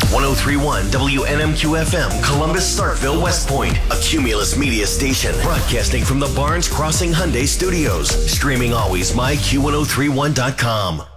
1031 WNMQ FM, Columbus, Starkville, West Point. A Cumulus Media station. Broadcasting from the Barnes Crossing Hyundai Studios. Streaming always myQ1031.com.